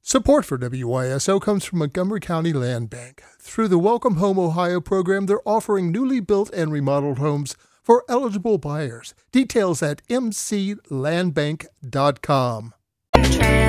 Support for WYSO comes from Montgomery County Land Bank. Through the Welcome Home Ohio program, they're offering newly built and remodeled homes for eligible buyers. Details at mclandbank.com.